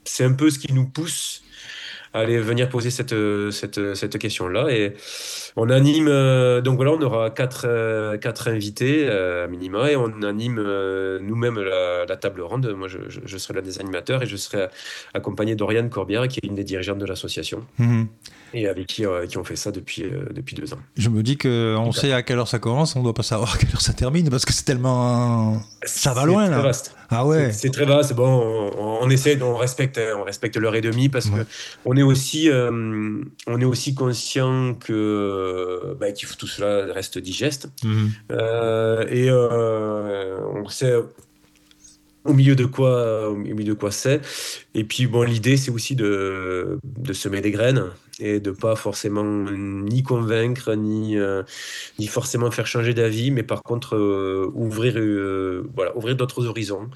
c'est un peu ce qui nous pousse à aller venir poser cette question-là. Et on anime, donc voilà, on aura quatre invités à minima, et on anime nous-mêmes la table ronde. Moi, je serai l'un des animateurs, et je serai accompagné d'Oriane Corbière, qui est une des dirigeantes de l'association, Mhm. et avec qui on fait ça depuis 2 ans. Je me dis qu'on sait à quelle heure ça commence, on doit pas savoir à quelle heure ça termine, parce que c'est tellement... Ça va C'est loin, très là. vaste. Ah ouais. C'est très vaste. Bon, on essaie, on respecte l'heure et demie, parce Ouais. que on est aussi conscient que qu'il faut tout cela reste digeste. Mhm. Et on sait au milieu de quoi c'est. Et puis bon, l'idée, c'est aussi de semer des graines, et de pas forcément ni convaincre, ni forcément faire changer d'avis, mais par contre ouvrir d'autres horizons,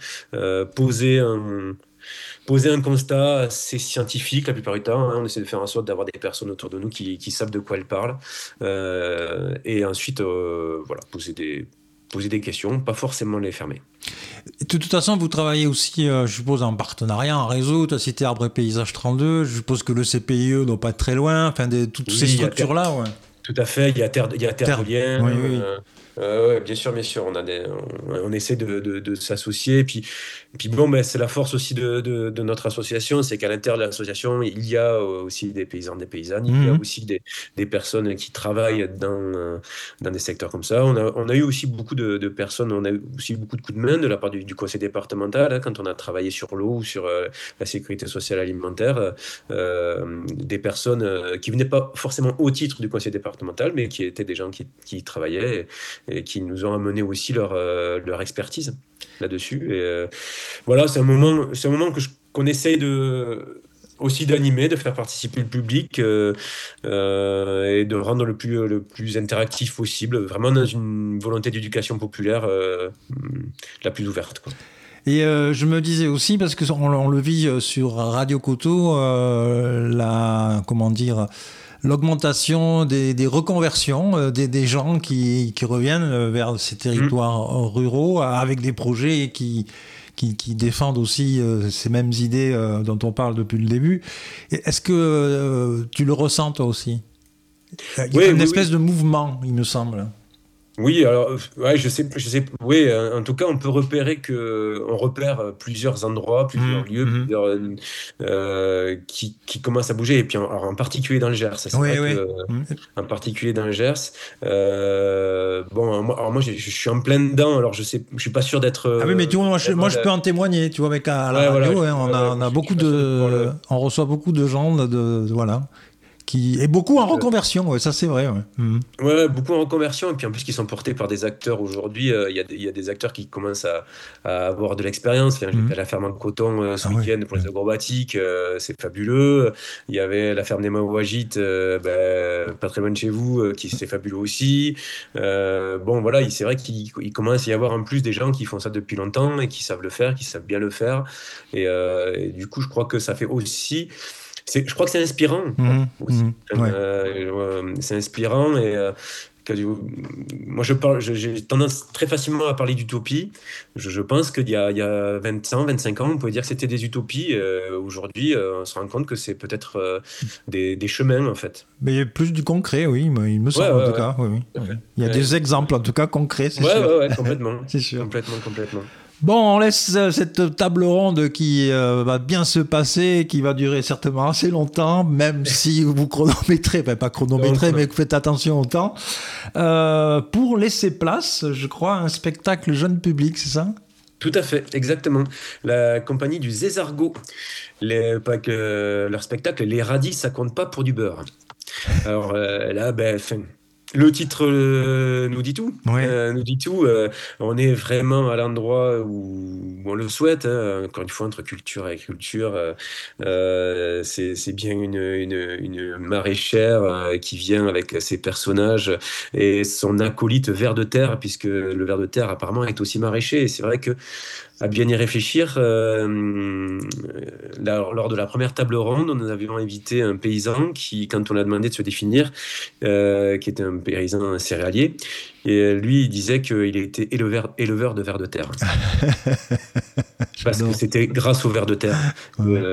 poser un constat assez scientifique la plupart du temps, hein. On essaie de faire en sorte d'avoir des personnes autour de nous qui savent de quoi elles parlent, et ensuite voilà, poser des questions, pas forcément les fermer. Et de toute façon, vous travaillez aussi, je suppose, en partenariat, en réseau. Tu as cité Arbre et Paysage 32. Je suppose que le CPIE doit pas être très loin. Enfin, toutes ces Oui, structures-là, ouais. tout à fait. Il y a Terre de Terre. Liens. Oui, oui. Ouais, bien sûr, bien sûr. On essaie de s'associer. Et puis bon, c'est la force aussi de notre association, c'est qu'à l'intérieur de l'association, il y a aussi des paysans, des paysannes. Il y a Mhm. aussi des personnes qui travaillent dans des secteurs comme ça. On a eu aussi beaucoup de personnes. On a eu aussi beaucoup de coups de main de la part du conseil départemental, hein, quand on a travaillé sur l'eau, ou sur la sécurité sociale alimentaire. Des personnes qui venaient pas forcément au titre du conseil départemental, mais qui étaient des gens qui travaillaient, et qui nous ont amené aussi leur expertise là-dessus. Et voilà, c'est un moment qu'on essaye aussi d'animer, de faire participer le public, et de rendre le plus interactif possible, vraiment dans une volonté d'éducation populaire la plus ouverte, quoi. Et je me disais aussi, parce que on le vit sur Radio Coteau, comment dire, l'augmentation des reconversions, des gens qui reviennent vers ces Mm. territoires ruraux avec des projets qui défendent aussi ces mêmes idées dont on parle depuis le début. Est-ce que tu le ressens toi aussi? Il y a Oui, une oui, espèce oui. de mouvement, il me semble. Oui, alors, ouais, je sais, oui, en tout cas, on repère plusieurs endroits, plusieurs Mhm, lieux, mhm. qui commencent à bouger, et puis alors, en particulier dans le Gers. C'est Oui, vrai oui. que, Mhm. en particulier dans le Gers, bon, moi, je suis en plein dedans, alors je suis pas sûr d'être Ah oui, mais tu vois, moi, vraiment je peux en témoigner, tu vois, avec à la ouais, voilà, radio, hein, ouais, ouais, on moi, a je beaucoup suis pas sûr de pouvoir le. on reçoit beaucoup de gens, voilà, et beaucoup en reconversion, ouais, ça c'est vrai, ouais. Mhm. Ouais, beaucoup en reconversion, et puis en plus qui sont portés par des acteurs aujourd'hui. Il y a des acteurs qui commencent à avoir de l'expérience. Enfin, j'étais Mhm. à la ferme en coton ce Ah oui. week-end pour les agrobatiques, c'est fabuleux. Il y avait la ferme des Maouagites, pas très loin de chez vous, qui c'est fabuleux aussi. Bon, voilà, c'est vrai qu'il commence à y avoir en plus des gens qui font ça depuis longtemps, et qui savent le faire, qui savent bien le faire. Et du coup, je crois que ça fait aussi. Je crois que c'est inspirant, quoi, Mhm. aussi. Mhm. Ouais. C'est inspirant, et moi j'ai tendance très facilement à parler d'utopie. Je pense qu'il y a 20 ans, 25 ans, on pouvait dire que c'était des utopies. Aujourd'hui, on se rend compte que c'est peut-être des chemins, en fait. Mais plus du concret, oui, il me Ouais, semble en ouais, tout ouais. cas, oui, oui, Tout à oui. fait. Il y a Ouais, des exemples en tout cas concrets, c'est ouais, sûr. ouais, ouais, complètement. C'est sûr. Complètement, complètement. Bon, on laisse cette table ronde qui va bien se passer, qui va durer certainement assez longtemps, même si vous chronométrez, enfin pas Donc, chronométrez, mais que vous faites attention au temps, pour laisser place, je crois, à un spectacle jeune public, c'est ça? tout à fait, exactement. La compagnie du Zésargot, pas que leur spectacle, les radis, ça compte pas pour du beurre. Alors là, le titre nous dit tout. Oui. Nous dit tout. On est vraiment à l'endroit où on le souhaite, hein. Encore une fois, entre culture et agriculture, c'est bien une maraîchère qui vient avec ses personnages et son acolyte ver de terre, puisque le ver de terre apparemment est aussi maraîcher. Et c'est vrai que, à bien y réfléchir, lors de la première table ronde, nous avions invité un paysan qui, quand on a demandé de se définir, qui était un paysan céréalier, et lui, il disait qu'il était éleveur de vers de terre, parce que J'adore. c'était grâce au vers de terre. Ouais, ouais.